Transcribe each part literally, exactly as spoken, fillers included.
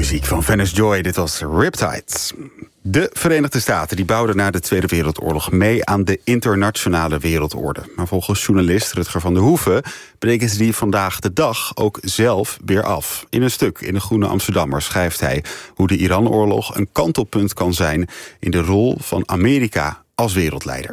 Muziek van Venice Joy, dit was Riptide. De Verenigde Staten die bouwden na de Tweede Wereldoorlog mee aan de internationale wereldorde. Maar volgens journalist Rutger van der Hoeven breken ze die vandaag de dag ook zelf weer af. In een stuk in de Groene Amsterdammer schrijft hij hoe de Iran-oorlog een kantelpunt kan zijn in de rol van Amerika als wereldleider.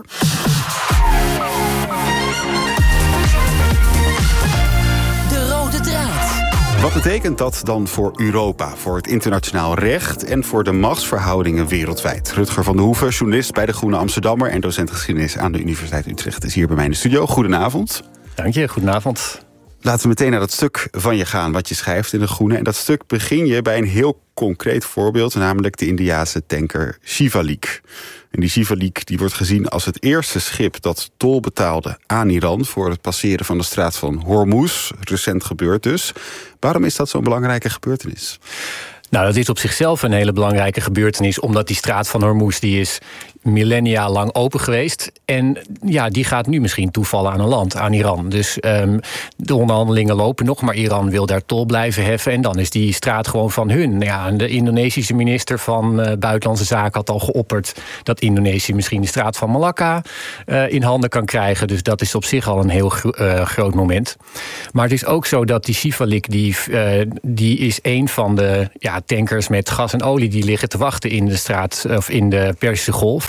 Wat betekent dat dan voor Europa, voor het internationaal recht en voor de machtsverhoudingen wereldwijd? Rutger van der Hoeven, journalist bij de Groene Amsterdammer en docent geschiedenis aan de Universiteit Utrecht, is hier bij mij in de studio. Goedenavond. Dank je, goedenavond. Laten we meteen naar dat stuk van je gaan wat je schrijft in de Groene. En dat stuk begin je bij een heel concreet voorbeeld, namelijk de Indiase tanker Shivalik. En die Shivalik die wordt gezien als het eerste schip dat tol betaalde aan Iran voor het passeren van de straat van Hormuz. Recent gebeurd dus. Waarom is dat zo'n belangrijke gebeurtenis? Nou, dat is op zichzelf een hele belangrijke gebeurtenis, omdat die straat van Hormuz die is millennia lang open geweest. En ja, die gaat nu misschien toevallen aan een land, aan Iran. Dus um, de onderhandelingen lopen nog, maar Iran wil daar tol blijven heffen. En dan is die straat gewoon van hun. Ja, en de Indonesische minister van uh, Buitenlandse Zaken had al geopperd dat Indonesië misschien de straat van Malakka uh, in handen kan krijgen. Dus dat is op zich al een heel gro- uh, groot moment. Maar het is ook zo dat die Shivalik, die, uh, die is een van de ja, tankers met gas en olie die liggen te wachten in de straat of in de Perzische Golf.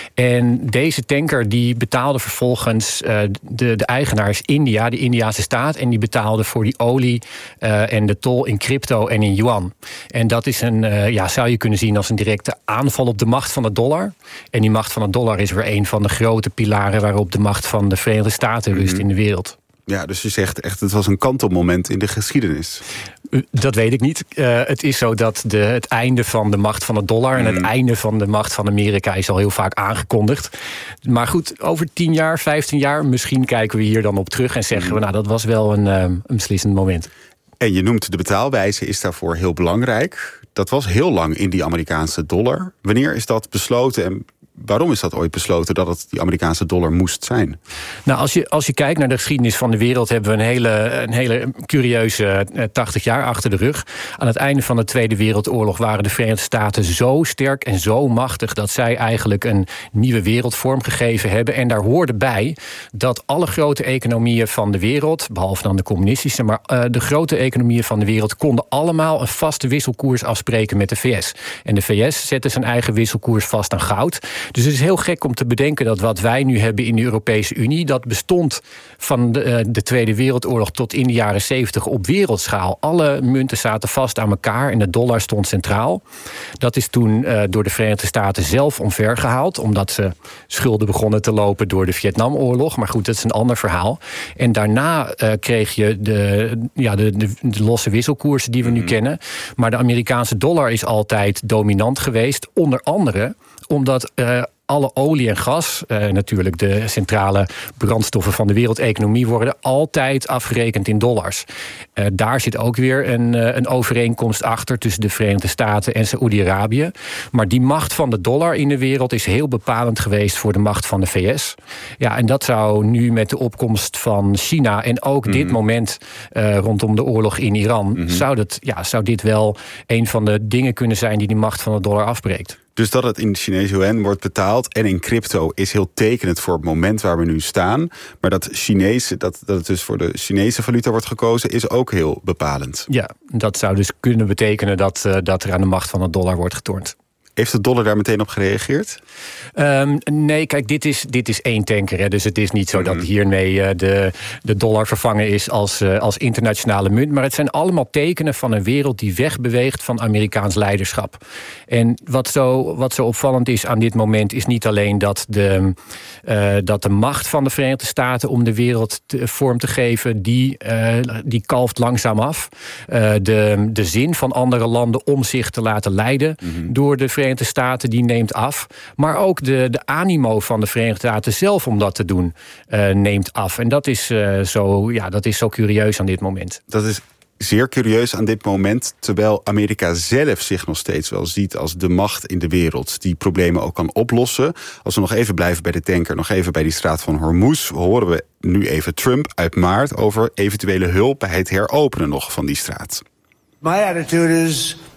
En deze tanker die betaalde vervolgens uh, de, de eigenaar is India, de Indiase staat, en die betaalde voor die olie uh, en de tol in crypto en in yuan. En dat is een, uh, ja, zou je kunnen zien als een directe aanval op de macht van de dollar. En die macht van de dollar is weer een van de grote pilaren waarop de macht van de Verenigde Staten rust mm-hmm. in de wereld. Ja, dus je zegt echt, het was een kantelmoment in de geschiedenis. Dat weet ik niet. Uh, het is zo dat de, het einde van de macht van de dollar en het mm. einde van de macht van Amerika is al heel vaak aangekondigd. Maar goed, over tien jaar, vijftien jaar, misschien kijken we hier dan op terug en zeggen mm. we, nou, dat was wel een, uh, een beslissend moment. En je noemt de betaalwijze is daarvoor heel belangrijk. Dat was heel lang in die Amerikaanse dollar. Wanneer is dat besloten en waarom is dat ooit besloten dat het die Amerikaanse dollar moest zijn? Nou, als je, als je kijkt naar de geschiedenis van de wereld, hebben we een hele, een hele curieuze tachtig jaar achter de rug. Aan het einde van de Tweede Wereldoorlog waren de Verenigde Staten zo sterk en zo machtig dat zij eigenlijk een nieuwe wereld vormgegeven hebben. En daar hoorde bij dat alle grote economieën van de wereld, behalve dan de communistische, maar uh, de grote economieën van de wereld konden allemaal een vaste wisselkoers afspreken met de V S. En de V S zette zijn eigen wisselkoers vast aan goud. Dus het is heel gek om te bedenken dat wat wij nu hebben in de Europese Unie, dat bestond van de, uh, de Tweede Wereldoorlog tot in de jaren zeventig op wereldschaal. Alle munten zaten vast aan elkaar en de dollar stond centraal. Dat is toen uh, door de Verenigde Staten zelf omvergehaald, omdat ze schulden begonnen te lopen door de Vietnamoorlog. Maar goed, dat is een ander verhaal. En daarna uh, kreeg je de, ja, de, de, de losse wisselkoersen die we nu kennen. Maar de Amerikaanse dollar is altijd dominant geweest, onder andere omdat uh, alle olie en gas, uh, natuurlijk de centrale brandstoffen van de wereldeconomie, worden altijd afgerekend in dollars. Uh, daar zit ook weer een, uh, een overeenkomst achter tussen de Verenigde Staten en Saoedi-Arabië. Maar die macht van de dollar in de wereld is heel bepalend geweest voor de macht van de V S. Ja, en dat zou nu met de opkomst van China en ook mm-hmm. dit moment uh, rondom de oorlog in Iran, mm-hmm. zou, dat, ja, zou dit wel een van de dingen kunnen zijn die die macht van de dollar afbreekt. Dus dat het in de Chinese yuan wordt betaald en in crypto is heel tekenend voor het moment waar we nu staan. Maar dat, Chinese, dat, dat het dus voor de Chinese valuta wordt gekozen is ook heel bepalend. Ja, dat zou dus kunnen betekenen dat, uh, dat er aan de macht van de dollar wordt getornd. Heeft de dollar daar meteen op gereageerd? Um, nee, kijk, dit is, dit is één tanker. Hè, dus het is niet zo dat hiermee uh, de, de dollar vervangen is als, uh, als internationale munt. Maar het zijn allemaal tekenen van een wereld die wegbeweegt van Amerikaans leiderschap. En wat zo, wat zo opvallend is aan dit moment is niet alleen dat de, uh, dat de macht van de Verenigde Staten om de wereld te, vorm te geven, die, uh, die kalft langzaam af. Uh, de, de zin van andere landen om zich te laten leiden mm-hmm. door de Verenigde Staten, die neemt af. Maar ook de, de animo van de Verenigde Staten zelf om dat te doen, uh, neemt af. En dat is, uh, zo, ja, dat is zo curieus aan dit moment. Dat is zeer curieus aan dit moment, terwijl Amerika zelf zich nog steeds wel ziet als de macht in de wereld die problemen ook kan oplossen. Als we nog even blijven bij de tanker, nog even bij die straat van Hormuz, horen we nu even Trump uit maart over eventuele hulp bij het heropenen nog van die straat. My attitude is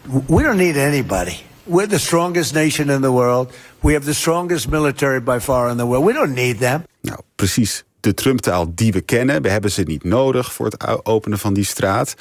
We don't need anybody. We're the strongest nation in the world. We have the strongest military by far in the world. We don't need them. Nou, precies de Trump-taal die we kennen. We hebben ze niet nodig voor het openen van die straat.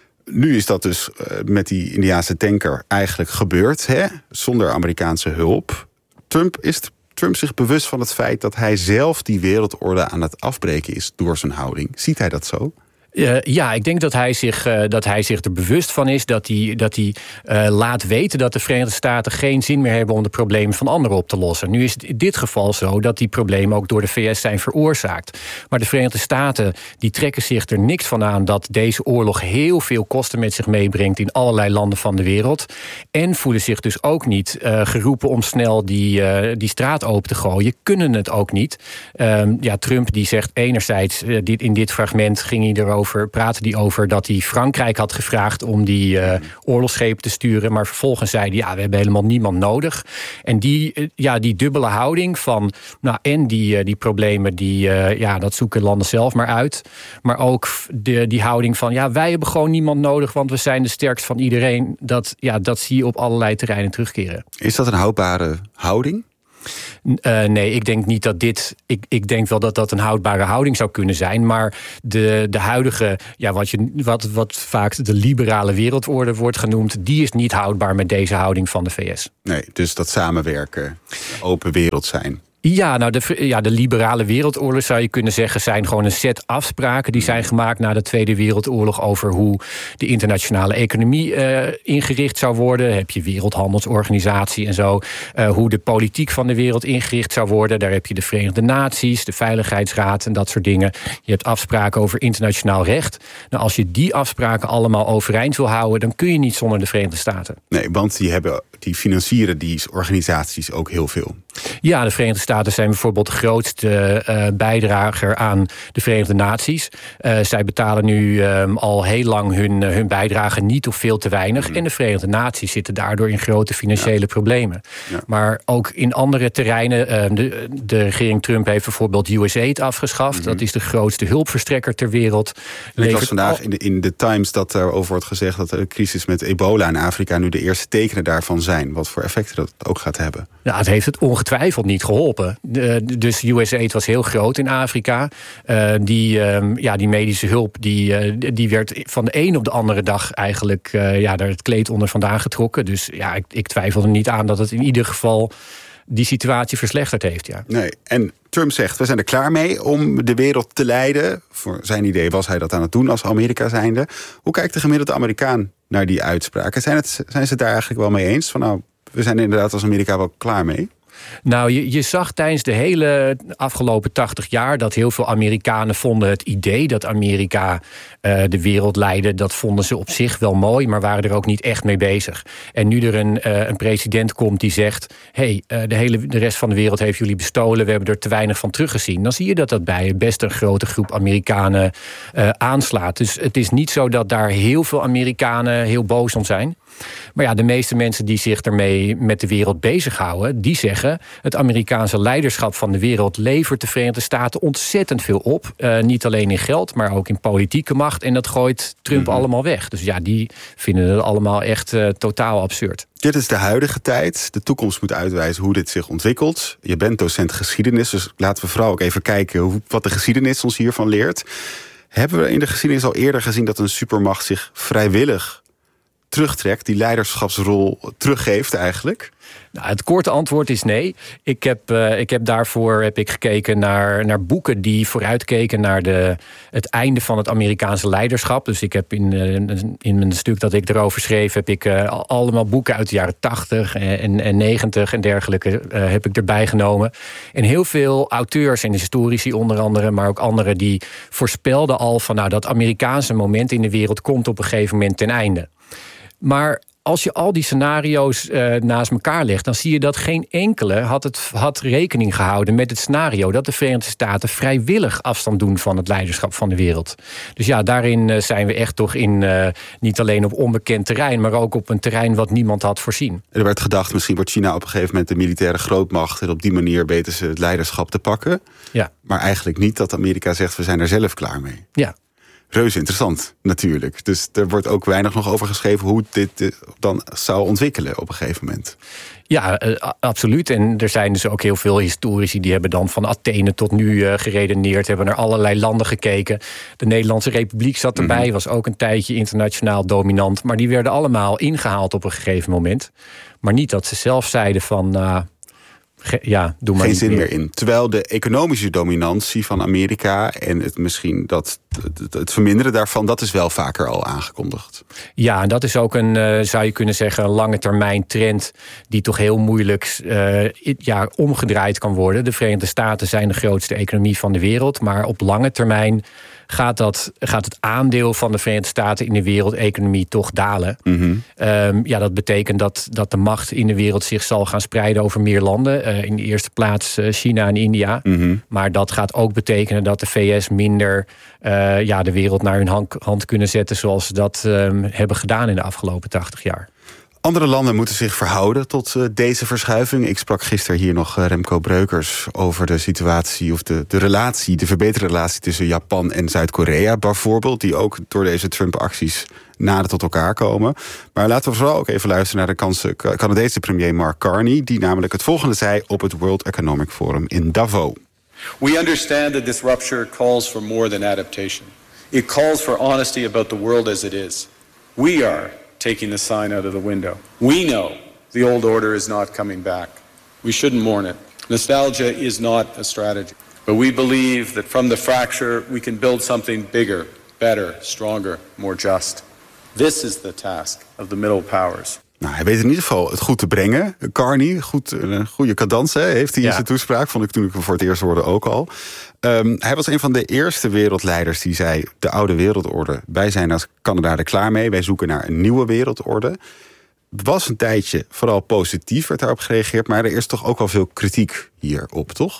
Nu is dat dus uh, met die Indiaanse tanker eigenlijk gebeurd, hè? Zonder Amerikaanse hulp. Trump, is Trump zich bewust van het feit dat hij zelf die wereldorde aan het afbreken is door zijn houding? Ziet hij dat zo? Uh, ja, ik denk dat hij, zich, uh, dat hij zich er bewust van is. Dat hij, dat hij uh, laat weten dat de Verenigde Staten geen zin meer hebben om de problemen van anderen op te lossen. Nu is het in dit geval zo dat die problemen ook door de V S zijn veroorzaakt. Maar de Verenigde Staten die trekken zich er niks van aan dat deze oorlog heel veel kosten met zich meebrengt in allerlei landen van de wereld. En voelen zich dus ook niet uh, geroepen om snel die, uh, die straat open te gooien. Kunnen het ook niet. Um, ja, Trump die zegt enerzijds, uh, dit, in dit fragment ging hij erover. Praten die over dat hij Frankrijk had gevraagd om die uh, oorlogsschepen te sturen. Maar vervolgens zei hij, ja, we hebben helemaal niemand nodig. En die, uh, ja, die dubbele houding van, nou, en die, uh, die problemen, die, uh, ja, dat zoeken landen zelf maar uit. Maar ook de, die houding van, ja, wij hebben gewoon niemand nodig, want we zijn de sterkst van iedereen. Dat, ja, dat zie je op allerlei terreinen terugkeren. Is dat een houdbare houding? Uh, nee, ik denk niet dat dit. Ik, ik denk wel dat dat een houdbare houding zou kunnen zijn. Maar de, de huidige, ja, wat, je, wat, wat vaak de liberale wereldorde wordt genoemd, die is niet houdbaar met deze houding van de V S. Nee, dus dat samenwerken, open wereld zijn. Ja, nou, de, ja, de liberale wereldoorlog zou je kunnen zeggen zijn gewoon een set afspraken die zijn gemaakt na de Tweede Wereldoorlog over hoe de internationale economie uh, ingericht zou worden. Heb je Wereldhandelsorganisatie en zo. Uh, hoe de politiek van de wereld ingericht zou worden. Daar heb je de Verenigde Naties, de Veiligheidsraad en dat soort dingen. Je hebt afspraken over internationaal recht. Nou, als je die afspraken allemaal overeind wil houden, dan kun je niet zonder de Verenigde Staten. Nee, want die, hebben, die financieren die organisaties ook heel veel. Ja, de Verenigde Staten zijn bijvoorbeeld de grootste uh, bijdrager aan de Verenigde Naties. Uh, zij betalen nu um, al heel lang hun, uh, hun bijdrage niet of veel te weinig. Mm. En de Verenigde Naties zitten daardoor in grote financiële ja. problemen. Ja. Maar ook in andere terreinen. Uh, de, de regering Trump heeft bijvoorbeeld U S A I D afgeschaft. Mm-hmm. Dat is de grootste hulpverstrekker ter wereld. Ik las vandaag in de, in de Times dat erover wordt gezegd dat de crisis met ebola in Afrika nu de eerste tekenen daarvan zijn. Wat voor effecten dat ook gaat hebben. Nou, het heeft het ongetwijfeld niet geholpen. De, dus U S A I D was heel groot in Afrika. Uh, die, um, ja, die medische hulp die, uh, die werd van de een op de andere dag eigenlijk uh, ja, daar het kleed onder vandaan getrokken. Dus ja, ik, ik twijfel er niet aan dat het in ieder geval die situatie verslechterd heeft. Ja. Nee, en Trump zegt, we zijn er klaar mee om de wereld te leiden. Voor zijn idee was hij dat aan het doen als Amerika zijnde. Hoe kijkt de gemiddelde Amerikaan naar die uitspraken? Zijn, het, zijn ze het daar eigenlijk wel mee eens? Van nou, we zijn inderdaad als Amerika wel klaar mee? Nou, je, je zag tijdens de hele afgelopen tachtig jaar dat heel veel Amerikanen vonden het idee dat Amerika uh, de wereld leidde, dat vonden ze op zich wel mooi, maar waren er ook niet echt mee bezig. En nu er een, uh, een president komt die zegt, hé, hey, uh, de hele de rest van de wereld heeft jullie bestolen, we hebben er te weinig van teruggezien. Dan zie je dat dat bij best een grote groep Amerikanen uh, aanslaat. Dus het is niet zo dat daar heel veel Amerikanen heel boos om zijn. Maar ja, de meeste mensen die zich ermee met de wereld bezighouden, die zeggen, het Amerikaanse leiderschap van de wereld levert de Verenigde Staten ontzettend veel op. Uh, niet alleen in geld, maar ook in politieke macht. En dat gooit Trump mm-hmm. allemaal weg. Dus ja, die vinden het allemaal echt uh, totaal absurd. Dit is de huidige tijd. De toekomst moet uitwijzen hoe dit zich ontwikkelt. Je bent docent geschiedenis, dus laten we vooral ook even kijken hoe, wat de geschiedenis ons hiervan leert. Hebben we in de geschiedenis al eerder gezien dat een supermacht zich vrijwillig terugtrekt, die leiderschapsrol teruggeeft eigenlijk? Nou, het korte antwoord is nee. Ik heb, uh, ik heb daarvoor heb ik gekeken naar, naar boeken die vooruitkeken naar de, het einde van het Amerikaanse leiderschap. Dus ik heb in, uh, in een stuk dat ik erover schreef, heb ik uh, allemaal boeken uit de jaren tachtig en, en negentig en dergelijke uh, heb ik erbij genomen. En heel veel auteurs en historici onder andere, maar ook anderen die voorspelden al van nou, dat Amerikaanse moment in de wereld komt op een gegeven moment ten einde. Maar als je al die scenario's uh, naast elkaar legt, dan zie je dat geen enkele had, het, had rekening gehouden met het scenario dat de Verenigde Staten vrijwillig afstand doen van het leiderschap van de wereld. Dus ja, daarin uh, zijn we echt toch in uh, niet alleen op onbekend terrein, maar ook op een terrein wat niemand had voorzien. Er werd gedacht, misschien wordt China op een gegeven moment de militaire grootmacht en op die manier weten ze het leiderschap te pakken. Ja. Maar eigenlijk niet dat Amerika zegt, we zijn er zelf klaar mee. Ja. reuze interessant natuurlijk. Dus er wordt ook weinig nog over geschreven hoe dit dan zou ontwikkelen op een gegeven moment. Ja, uh, absoluut. En er zijn dus ook heel veel historici die hebben dan van Athene tot nu uh, geredeneerd, hebben naar allerlei landen gekeken. De Nederlandse Republiek zat erbij, mm-hmm. was ook een tijdje internationaal dominant. Maar die werden allemaal ingehaald op een gegeven moment. Maar niet dat ze zelf zeiden van, uh, ge- ja, doe maar geen niet zin meer. meer in. Terwijl de economische dominantie van Amerika en het misschien dat het, het verminderen daarvan, dat is wel vaker al aangekondigd. Ja, en dat is ook een, uh, zou je kunnen zeggen, een lange termijn trend die toch heel moeilijk uh, ja, omgedraaid kan worden. De Verenigde Staten zijn de grootste economie van de wereld, maar op lange termijn gaat, dat, gaat het aandeel van de Verenigde Staten in de wereldeconomie toch dalen. Mm-hmm. Um, ja, dat betekent dat, dat de macht in de wereld zich zal gaan spreiden over meer landen. Uh, in de eerste plaats uh, China en India. Mm-hmm. Maar dat gaat ook betekenen dat de V S minder uh, ja, de wereld naar hun hand, hand kunnen zetten zoals ze dat um, hebben gedaan in de afgelopen tachtig jaar. Andere landen moeten zich verhouden tot uh, deze verschuiving. Ik sprak gisteren hier nog uh, Remco Breukers over de situatie of de, de relatie, de verbeterde relatie tussen Japan en Zuid-Korea bijvoorbeeld, die ook door deze Trump-acties nader tot elkaar komen. Maar laten we vooral ook even luisteren naar de kanse, Canadese premier Mark Carney, die namelijk het volgende zei op het World Economic Forum in Davos. We understand that this rupture calls for more than adaptation. It calls for honesty about the world as it is. We are taking the sign out of the window. We know the old order is not coming back. We shouldn't mourn it. Nostalgia is not a strategy. But we believe that from the fracture we can build something bigger, better, stronger, more just. This is the task of the middle powers. Nou, hij weet in ieder geval het goed te brengen. Carney, goed, een goede cadans hè, heeft hij in ja. zijn toespraak. Vond ik toen ik hem voor het eerst hoorde ook al. Um, hij was een van de eerste wereldleiders die zei, de oude wereldorde, wij zijn als Canada er klaar mee. Wij zoeken naar een nieuwe wereldorde. Het was een tijdje vooral positief, werd daarop gereageerd. Maar er is toch ook wel veel kritiek hierop, toch?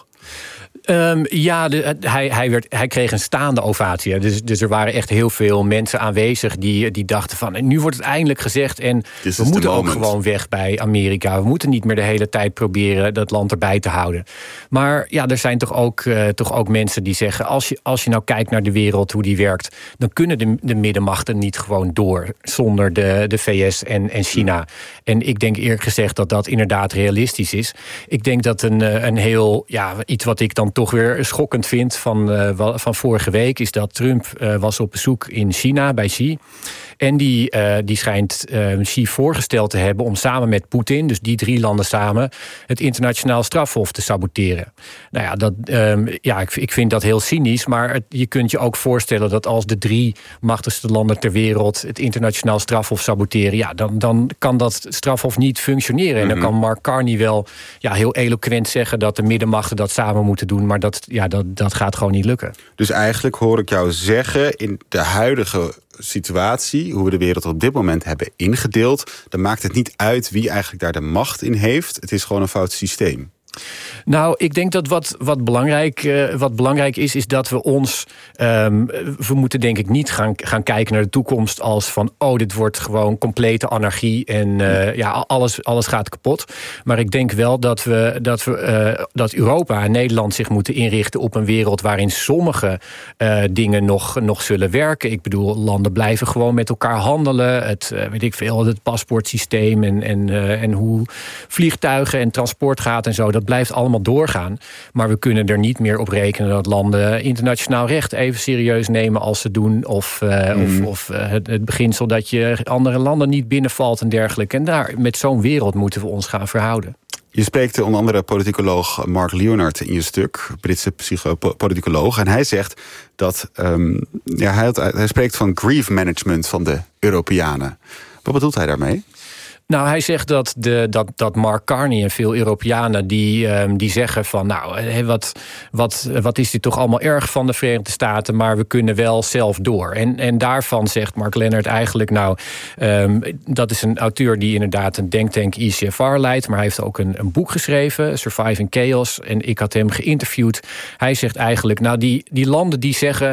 Um, ja, de, hij, hij, werd, hij kreeg een staande ovatie. Dus, dus er waren echt heel veel mensen aanwezig die, die dachten van, nu wordt het eindelijk gezegd en we moeten ook gewoon weg bij Amerika. We moeten niet meer de hele tijd proberen dat land erbij te houden. Maar ja, er zijn toch ook, uh, toch ook mensen die zeggen, als je, als je nou kijkt naar de wereld, hoe die werkt, dan kunnen de, de middenmachten niet gewoon door zonder de, de V S en, en China. En ik denk eerlijk gezegd dat dat inderdaad realistisch is. Ik denk dat een, een heel, ja, iets wat ik dan toch weer schokkend vind van, uh, van vorige week is dat Trump uh, was op bezoek in China bij Xi. En die, uh, die schijnt uh, Xi voorgesteld te hebben om samen met Poetin, dus die drie landen samen, het internationaal strafhof te saboteren. Nou ja, dat, um, ja ik, ik vind dat heel cynisch, maar het, je kunt je ook voorstellen dat als de drie machtigste landen ter wereld het internationaal strafhof saboteren, ja, dan, dan kan dat strafhof niet functioneren. En dan kan Mark Carney wel ja, heel eloquent zeggen dat de middenmachten dat samen moeten doen, maar dat, ja, dat, dat gaat gewoon niet lukken. Dus eigenlijk hoor ik jou zeggen, in de huidige situatie, hoe we de wereld op dit moment hebben ingedeeld, dan maakt het niet uit wie eigenlijk daar de macht in heeft. Het is gewoon een fout systeem. Nou, ik denk dat wat, wat, belangrijk, uh, wat belangrijk is, is dat we ons... Um, we moeten denk ik niet gaan, gaan kijken naar de toekomst als van, oh, dit wordt gewoon complete anarchie en uh, ja, alles, alles gaat kapot. Maar ik denk wel dat, we, dat, we, uh, dat Europa en Nederland zich moeten inrichten op een wereld waarin sommige uh, dingen nog, nog zullen werken. Ik bedoel, landen blijven gewoon met elkaar handelen. Het, uh, weet ik veel, het paspoortsysteem en, en, uh, en hoe vliegtuigen en transport gaat en zo, dat blijft allemaal doorgaan. Maar we kunnen er niet meer op rekenen dat landen internationaal recht even serieus nemen als ze doen. Of, uh, mm. of, of uh, het, het beginsel dat je andere landen niet binnenvalt en dergelijke. En daar, met zo'n wereld moeten we ons gaan verhouden. Je spreekt onder andere politicoloog Mark Leonard in je stuk, Britse psychopoliticoloog. En hij zegt dat um, ja, hij, hij spreekt van grief management van de Europeanen. Wat bedoelt hij daarmee? Nou, hij zegt dat, de, dat, dat Mark Carney en veel Europeanen die, um, die zeggen van, nou, hey, wat, wat, wat is dit toch allemaal erg van de Verenigde Staten, maar we kunnen wel zelf door. En, en daarvan zegt Mark Leonard eigenlijk, nou, um, dat is een auteur die inderdaad een denktank I C F R leidt, maar hij heeft ook een, een boek geschreven, Surviving Chaos, en ik had hem geïnterviewd. Hij zegt eigenlijk, nou, die, die landen die zeggen,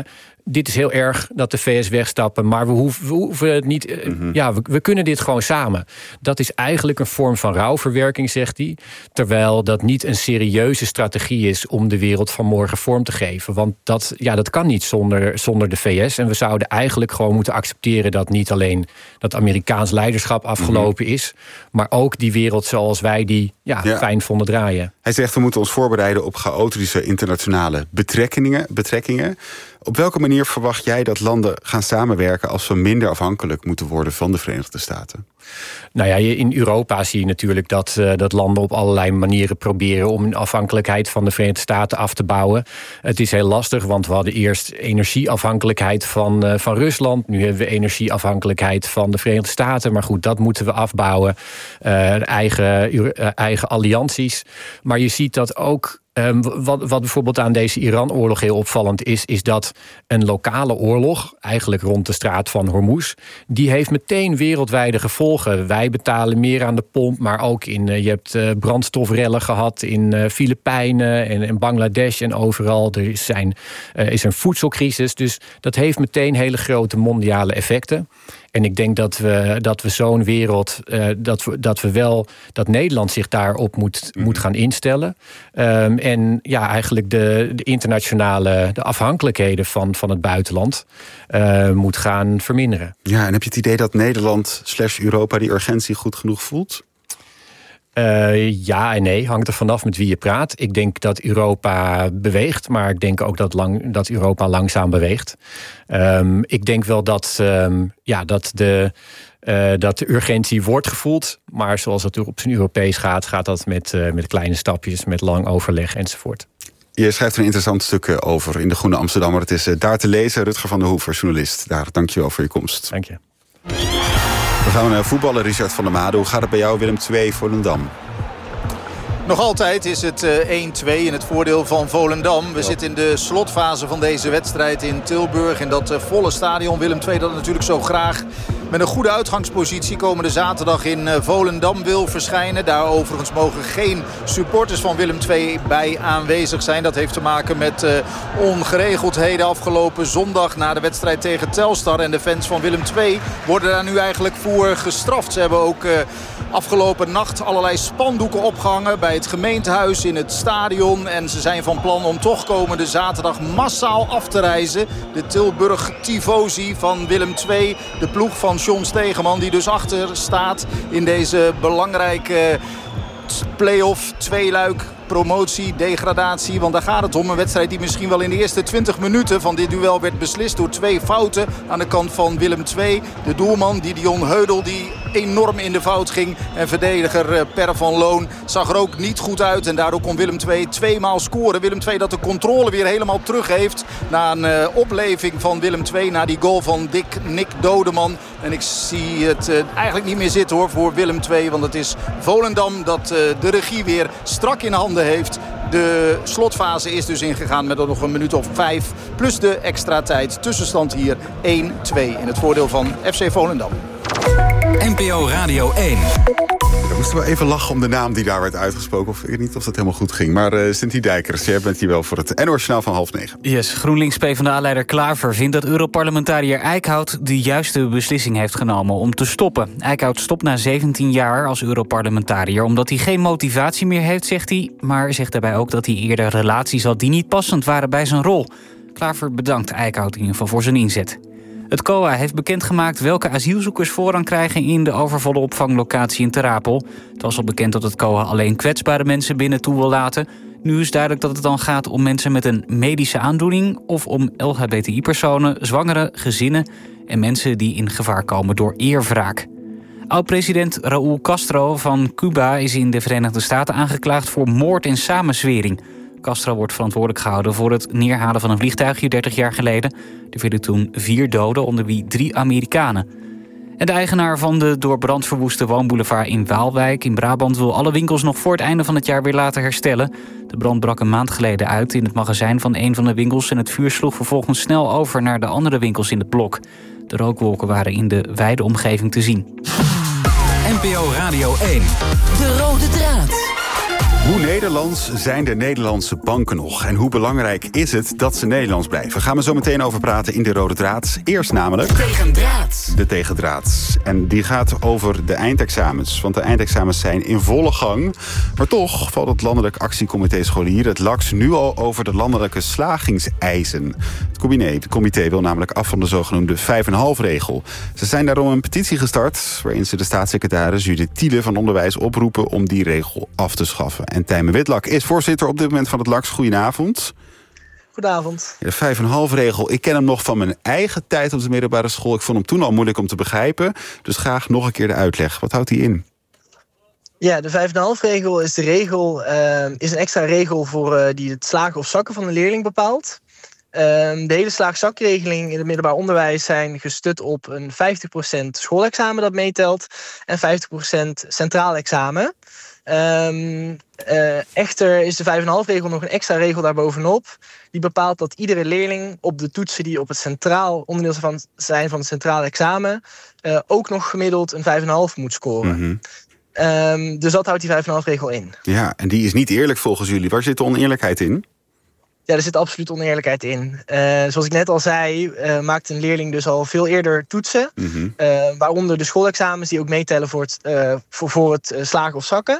dit is heel erg dat de V S wegstappen, maar we hoeven, we hoeven het niet. Uh, mm-hmm. Ja, we, we kunnen dit gewoon samen. Dat is eigenlijk een vorm van rouwverwerking, zegt hij. Terwijl dat niet een serieuze strategie is om de wereld van morgen vorm te geven. Want dat, ja, dat kan niet zonder, zonder de V S. En we zouden eigenlijk gewoon moeten accepteren dat niet alleen dat Amerikaans leiderschap afgelopen mm-hmm. is, maar ook die wereld zoals wij die ja, ja. fijn vonden draaien. Hij zegt we moeten ons voorbereiden op chaotische internationale betrekkingen. betrekkingen. Op welke manier verwacht jij dat landen gaan samenwerken als we minder afhankelijk moeten worden van de Verenigde Staten? Nou ja, in Europa zie je natuurlijk dat, uh, dat landen op allerlei manieren proberen om een afhankelijkheid van de Verenigde Staten af te bouwen. Het is heel lastig, want we hadden eerst energieafhankelijkheid van, uh, van Rusland. Nu hebben we energieafhankelijkheid van de Verenigde Staten. Maar goed, dat moeten we afbouwen. Uh, eigen, uh, eigen allianties. Maar je ziet dat ook. Um, wat, wat bijvoorbeeld aan deze Iran-oorlog heel opvallend is, is dat een lokale oorlog, eigenlijk rond de straat van Hormuz, die heeft meteen wereldwijde gevolgen. Wij betalen meer aan de pomp, maar ook in, uh, je hebt uh, brandstofrellen gehad in uh, Filipijnen en in Bangladesh en overal. Er zijn, uh, is een voedselcrisis, dus dat heeft meteen hele grote mondiale effecten. En ik denk dat we, dat we zo'n wereld, uh, dat, we, dat we wel, dat Nederland zich daarop moet, mm. moet gaan instellen. Um, en ja, eigenlijk de, de internationale, de afhankelijkheden van, van het buitenland uh, moet gaan verminderen. Ja, en heb je het idee dat Nederland slash Europa die urgentie goed genoeg voelt? Uh, ja en nee, hangt er vanaf met wie je praat. Ik denk dat Europa beweegt, maar ik denk ook dat, lang, dat Europa langzaam beweegt. Um, ik denk wel dat, um, ja, dat, de, uh, dat de urgentie wordt gevoeld, maar zoals het op zijn Europees gaat, gaat dat met, uh, met kleine stapjes, met lang overleg enzovoort. Je schrijft er een interessant stuk over in de Groene Amsterdammer. Het is uh, daar te lezen. Rutger van der Hoever, journalist. Daar, dank je wel voor je komst. Dank je. We gaan naar voetballen, Richard van der Made. Hoe gaat het bij jou, Willem twee, Volendam? Nog altijd is het één twee in het voordeel van Volendam. We ja. zitten in de slotfase van deze wedstrijd in Tilburg. In dat volle stadion. Willem twee dat natuurlijk zo graag met een goede uitgangspositie komende zaterdag in Volendam wil verschijnen. Daar overigens mogen geen supporters van Willem twee bij aanwezig zijn. Dat heeft te maken met uh, ongeregeldheden afgelopen zondag na de wedstrijd tegen Telstar. En de fans van Willem twee worden daar nu eigenlijk voor gestraft. Ze hebben ook uh, afgelopen nacht allerlei spandoeken opgehangen bij het gemeentehuis, in het stadion. En ze zijn van plan om toch komende zaterdag massaal af te reizen. De Tilburg Tifosi van Willem twee, de ploeg van John Stegeman, die dus achter staat in deze belangrijke play-off, tweeluik, promotie, degradatie. Want daar gaat het om. Een wedstrijd die misschien wel in de eerste twintig minuten van dit duel werd beslist door twee fouten aan de kant van Willem twee. De doelman Didion Heudel die enorm in de fout ging. En verdediger Per van Loon zag er ook niet goed uit. En daardoor kon Willem twee tweemaal scoren. Willem twee dat de controle weer helemaal terug heeft na een uh, opleving van Willem twee. Na die goal van Dick Nick Dodeman. En ik zie het uh, eigenlijk niet meer zitten hoor voor Willem twee. Want het is Volendam dat uh, de regie weer strak in handen heeft. De slotfase is dus ingegaan met nog een minuut of vijf. Plus de extra tijd. Tussenstand hier één twee in het voordeel van F C Volendam. N P O Radio één. We moesten wel even lachen om de naam die daar werd uitgesproken. Of ik weet niet of dat helemaal goed ging. Maar uh, Sinti Dijkers, jij bent hier wel voor het N O S-journaal van half negen. Yes, GroenLinks-PvdA-leider Klaver vindt dat Europarlementariër Eickhout de juiste beslissing heeft genomen om te stoppen. Eickhout stopt na zeventien jaar als Europarlementariër omdat hij geen motivatie meer heeft, zegt hij. Maar zegt daarbij ook dat hij eerder relaties had die niet passend waren bij zijn rol. Klaver bedankt Eickhout in ieder geval voor zijn inzet. Het C O A heeft bekendgemaakt welke asielzoekers voorrang krijgen in de overvolle opvanglocatie in Ter Apel. Het was al bekend dat het C O A alleen kwetsbare mensen binnen toe wil laten. Nu is duidelijk dat het dan gaat om mensen met een medische aandoening of om L H B T I-personen, zwangere, gezinnen en mensen die in gevaar komen door eerwraak. Oud-president Raúl Castro van Cuba is in de Verenigde Staten aangeklaagd voor moord en samenzwering. Castro wordt verantwoordelijk gehouden voor het neerhalen van een vliegtuigje dertig jaar geleden. Er vielen toen vier doden, onder wie drie Amerikanen. En de eigenaar van de door brand verwoeste woonboulevard in Waalwijk in Brabant wil alle winkels nog voor het einde van het jaar weer laten herstellen. De brand brak een maand geleden uit in het magazijn van een van de winkels en het vuur sloeg vervolgens snel over naar de andere winkels in het blok. De rookwolken waren in de wijde omgeving te zien. N P O Radio één. De rode draad. Hoe Nederlands zijn de Nederlandse banken nog? En hoe belangrijk is het dat ze Nederlands blijven? Gaan we zo meteen over praten in de Rode Draad. Eerst namelijk... Tegendraad. De Tegendraad. En die gaat over de eindexamens. Want de eindexamens zijn in volle gang. Maar toch valt het Landelijk Actiecomité Scholieren, het L A X, nu al over de landelijke slagingseisen. Het comité, het comité wil namelijk af van de zogenoemde vijf komma vijf regel. Ze zijn daarom een petitie gestart waarin ze de staatssecretaris Judith Tiele van Onderwijs oproepen om die regel af te schaffen. En Tijmen Witlak is voorzitter op dit moment van het L A X. Goedenavond. Goedenavond. De vijf komma vijf regel, ik ken hem nog van mijn eigen tijd op de middelbare school. Ik vond hem toen al moeilijk om te begrijpen. Dus graag nog een keer de uitleg. Wat houdt die in? Ja, de vijf komma vijf regel is de regel, uh, is een extra regel voor uh, die het slagen of zakken van een leerling bepaalt. Uh, de hele slaag-zakregeling in het middelbaar onderwijs zijn gestut op een vijftig procent schoolexamen dat meetelt en vijftig procent centraal examen. Um, uh, echter is de vijf komma vijf regel nog een extra regel daarbovenop. Die bepaalt dat iedere leerling op de toetsen die op het centraal onderdeel van, zijn van het centraal examen uh, ook nog gemiddeld een vijf komma vijf moet scoren. Mm-hmm. Um, dus dat houdt die vijf komma vijf regel in. Ja, en die is niet eerlijk volgens jullie. Waar zit de oneerlijkheid in? Ja, er zit absoluut oneerlijkheid in. Uh, zoals ik net al zei, uh, maakt een leerling dus al veel eerder toetsen. Mm-hmm. Uh, waaronder de schoolexamens die ook meetellen voor het, uh, voor, voor het uh, slagen of zakken.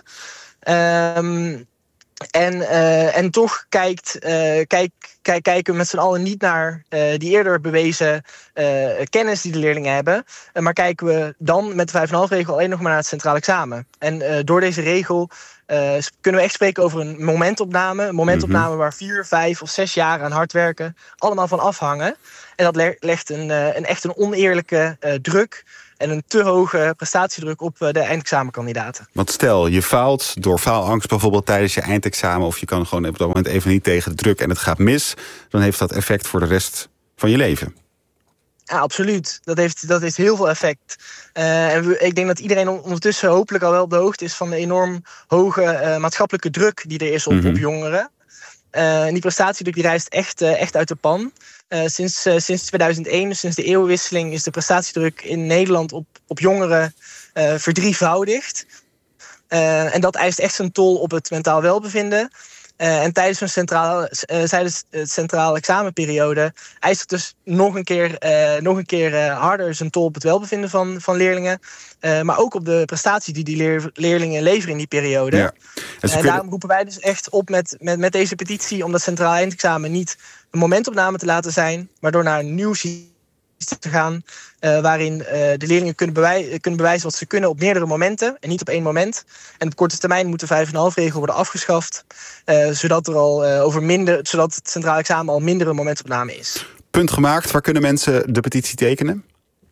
Um, en, uh, en toch kijkt, uh, kijk, kijk, kijken we met z'n allen niet naar uh, die eerder bewezen uh, kennis die de leerlingen hebben. Uh, maar kijken we dan met de vijf komma vijf regel alleen nog maar naar het centraal examen. En uh, door deze regel uh, kunnen we echt spreken over een momentopname. Een momentopname mm-hmm. waar vier, vijf of zes jaar aan hard werken allemaal van afhangen. En dat le- legt een, uh, een echt een oneerlijke uh, druk en een te hoge prestatiedruk op uh, de eindexamenkandidaten. Want stel, je faalt door faalangst bijvoorbeeld tijdens je eindexamen, of je kan gewoon op dat moment even niet tegen de druk en het gaat mis, dan heeft dat effect voor de rest van je leven. Ja, absoluut. Dat heeft, dat heeft heel veel effect. Uh, en we, ik denk dat iedereen ondertussen hopelijk al wel op de hoogte is van de enorm hoge uh, maatschappelijke druk die er is op, mm-hmm. op jongeren. Uh, en die prestatiedruk die reist echt, uh, echt uit de pan. Uh, sinds, uh, sinds tweeduizend één, dus sinds de eeuwwisseling, is de prestatiedruk in Nederland op, op jongeren uh, verdrievoudigd. Uh, en dat eist echt zijn tol op het mentaal welbevinden. Uh, en tijdens een centrale, uh, tijdens de centrale examenperiode eist het dus nog een keer, uh, nog een keer uh, harder zijn tol op het welbevinden van, van leerlingen. Uh, maar ook op de prestaties die die leer, leerlingen leveren in die periode. Ja. En, en kunnen... daarom roepen wij dus echt op met, met, met deze petitie om dat centraal eindexamen niet een momentopname te laten zijn, maar door naar een nieuw systeem te gaan, uh, waarin uh, de leerlingen kunnen, bewij- kunnen bewijzen wat ze kunnen op meerdere momenten en niet op één moment. En op korte termijn moet de vijf komma vijf regel worden afgeschaft, uh, zodat er al uh, over minder, zodat het centraal examen al minder een momentopname is. Punt gemaakt. Waar kunnen mensen de petitie tekenen?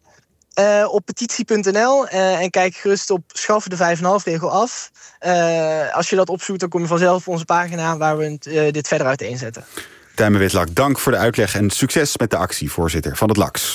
Uh, op petitie punt n l uh, en kijk gerust op schaf de vijf komma vijf regel af. Uh, als je dat opzoekt, dan kom je vanzelf op onze pagina waar we uh, dit verder uiteenzetten. Tijmen Witlak, dank voor de uitleg en succes met de actie, voorzitter van het L A X.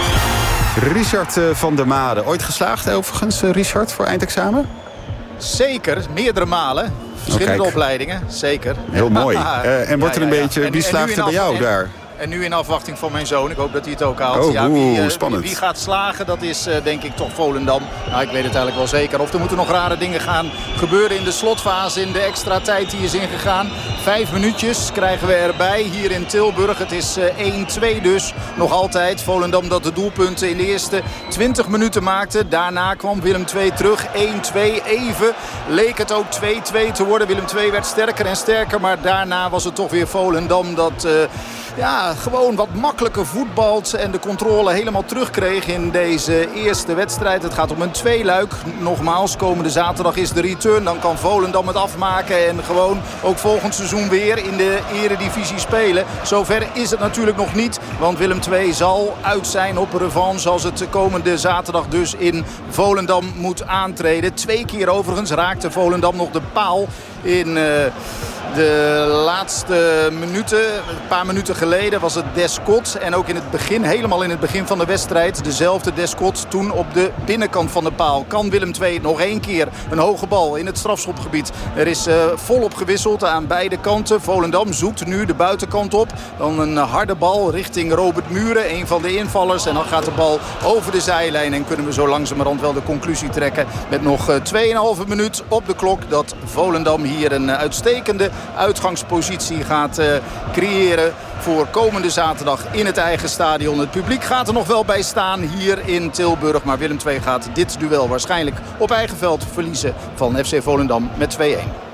Richard van der Made, ooit geslaagd overigens, Richard, voor eindexamen? Zeker, meerdere malen. Verschillende oh, opleidingen, zeker. Heel mooi. Uh, en wordt er een ja, ja, beetje, ja. wie slaagt er bij jou en, daar? En nu in afwachting van mijn zoon. Ik hoop dat hij het ook haalt. Oh, ja, wie, oeh, spannend. Wie, wie gaat slagen, dat is uh, denk ik toch Volendam. Nou, ik weet het eigenlijk wel zeker. Of er moeten nog rare dingen gaan gebeuren in de slotfase. In de extra tijd die is ingegaan. Vijf minuutjes krijgen we erbij hier in Tilburg. Het is uh, één twee dus. Nog altijd Volendam dat de doelpunten in de eerste twintig minuten maakte. Daarna kwam Willem twee terug. één twee. Even leek het ook twee twee te worden. Willem twee werd sterker en sterker. Maar daarna was het toch weer Volendam dat... Uh, Ja, gewoon wat makkelijker voetbalt en de controle helemaal terugkreeg in deze eerste wedstrijd. Het gaat om een tweeluik. Nogmaals, komende zaterdag is de return. Dan kan Volendam het afmaken en gewoon ook volgend seizoen weer in de eredivisie spelen. Zover is het natuurlijk nog niet, want Willem twee zal uit zijn op revanche als het komende zaterdag dus in Volendam moet aantreden. Twee keer overigens raakte Volendam nog de paal in... Uh, De laatste minuten, een paar minuten geleden was het Descott. En ook in het begin, helemaal in het begin van de wedstrijd, dezelfde Descott toen op de binnenkant van de paal. Kan Willem twee nog één keer een hoge bal in het strafschopgebied. Er is uh, volop gewisseld aan beide kanten. Volendam zoekt nu de buitenkant op. Dan een harde bal richting Robert Muren, een van de invallers. En dan gaat de bal over de zijlijn en kunnen we zo langzamerhand wel de conclusie trekken. Met nog twee komma vijf minuut op de klok dat Volendam hier een uitstekende uitgangspositie gaat uh, creëren voor komende zaterdag in het eigen stadion. Het publiek gaat er nog wel bij staan hier in Tilburg. Maar Willem twee gaat dit duel waarschijnlijk op eigen veld verliezen van F C Volendam met twee-een.